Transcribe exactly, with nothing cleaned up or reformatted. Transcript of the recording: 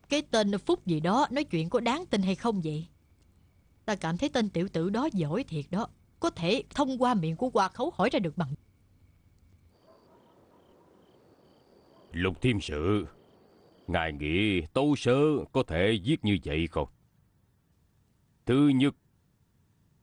Cái tên Phúc gì đó nói chuyện có đáng tin hay không vậy? Ta cảm thấy tên tiểu tử đó giỏi thiệt đó. Có thể thông qua miệng của Hoa Khấu hỏi ra được bằng. Lục Thiêm Sự, ngài nghĩ Tâu Sơ có thể giết như vậy không? Thứ nhất,